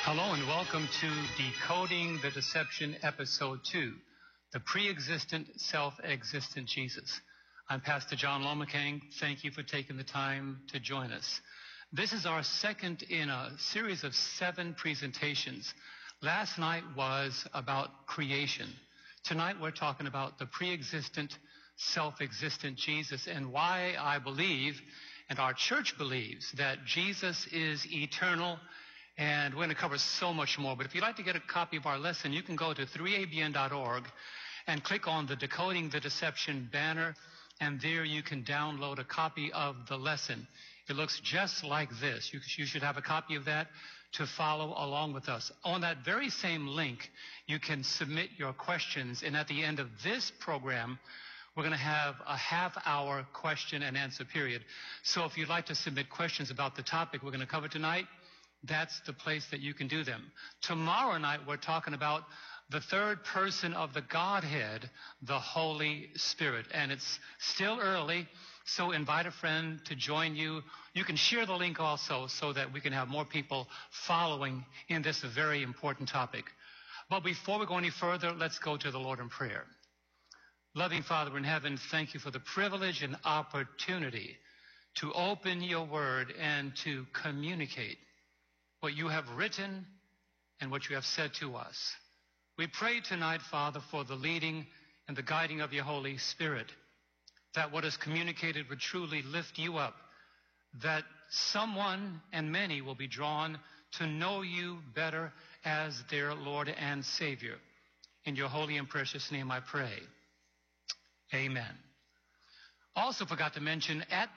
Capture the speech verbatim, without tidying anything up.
Hello and welcome to Decoding the Deception, Episode two, The Pre-Existent, Self-Existent Jesus. I'm Pastor John Lomacang. Thank you for taking the time to join us. This is our second in a series of seven presentations. Last night was about creation. Tonight we're talking about the pre-existent, self-existent Jesus and why I believe, and our church believes, that Jesus is eternal. And we're going to cover so much more. But if you'd like to get a copy of our lesson, you can go to three A B N dot org and click on the Decoding the Deception banner, and there you can download a copy of the lesson. It looks just like this. You, you should have a copy of that to follow along with us. On that very same link, you can submit your questions, and at the end of this program, we're going to have a half-hour question and answer period. So if you'd like to submit questions about the topic we're going to cover tonight, that's the place that you can do them. Tomorrow night, we're talking about the third person of the Godhead, the Holy Spirit. And it's still early, so invite a friend to join you. You can share the link also so that we can have more people following in this very important topic. But before we go any further, let's go to the Lord in prayer. Loving Father in heaven, thank you for the privilege and opportunity to open your word and to communicate what you have written and what you have said to us. We pray tonight, Father, for the leading and the guiding of your Holy Spirit, that what is communicated would truly lift you up, that someone and many will be drawn to know you better as their Lord and Savior. In your holy and precious name I pray. Amen. Also forgot to mention, at